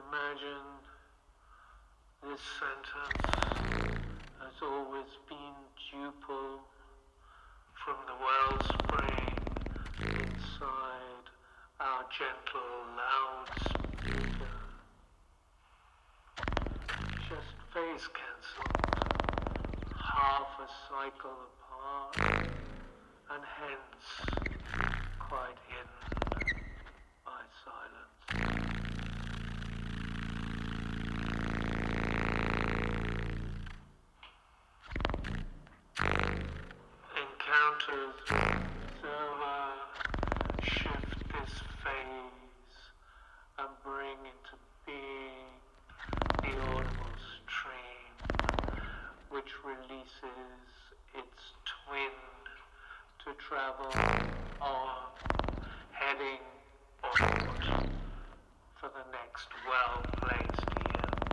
Imagine this sentence has always been duple from the wellspring inside our gentle loudspeaker. Just phase cancelled, half a cycle apart, and hence quite hidden by silence. Encounters observer shift this phase and bring into being the audible stream, which releases its twin to travel on, heading onward for the next well-placed